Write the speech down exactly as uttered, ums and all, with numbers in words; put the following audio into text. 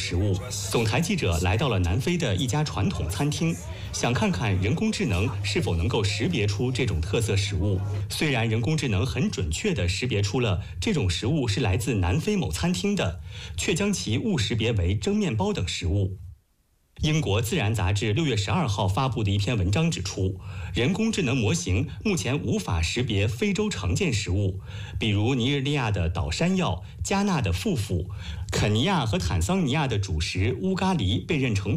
食物。总台记者来到了南非的一家传统餐厅，想看看人工智能是否能够识别出这种特色食物。虽然人工智能很准确地识别出了这种食物是来自南非某餐厅的，却将其误识别为蒸面包等食物。英国《自然》杂志六月十二号发布的一篇文章指出，人工智能模型目前无法识别非洲常见食物，比如尼日利亚的岛山药、加纳的富富，肯尼亚和坦桑尼亚的主食乌咖喱被认成